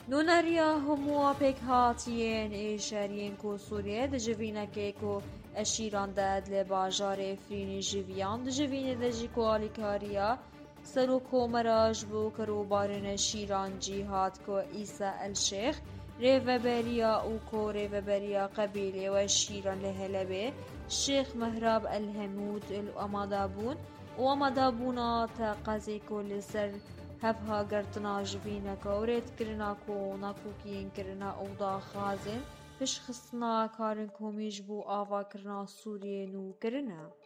نونریا همو پک هاتیین ایشارین کو سوریه دجوینه که کو اشیران داد لباجار افرینی جویان دجوینه دجی کو آلیکاریا سرو کو مراج بو کرو بارن شیران جیهات کو ایسا الشیخ ریوبریا او کو ریوبریا قبیله و شیران لهلبه شیخ مهراب الهمود الامادابون وامادابونا تا قزی کو لسر هفها گرتنا جوینا کورت کرنا کو ناکوکین کرنا اودا خازن پش خصنا کارن کومیج بو آوا کرنا سوریه نو کرنا